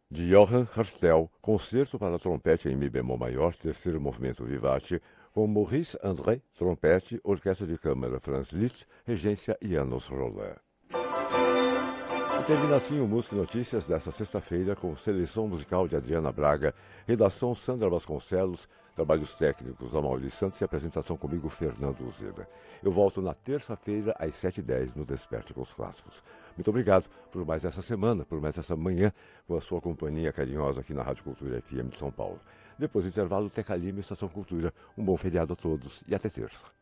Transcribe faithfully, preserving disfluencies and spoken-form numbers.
de Johann Herstel, concerto para trompete em mi bemol maior, terceiro movimento vivace, com Maurice André, trompete, orquestra de câmara Franz Liszt, regência Janos Roller. E termina assim o Música e Notícias desta sexta-feira com seleção musical de Adriana Braga, redação Sandra Vasconcelos, trabalhos técnicos Amaury Santos e apresentação comigo Fernando Uzeda. Eu volto na terça-feira às sete e dez no Desperte com os Clássicos. Muito obrigado por mais essa semana, por mais essa manhã, com a sua companhia carinhosa aqui na Rádio Cultura F M de São Paulo. Depois do intervalo, Teca Lima e Estação Cultura. Um bom feriado a todos e até terça.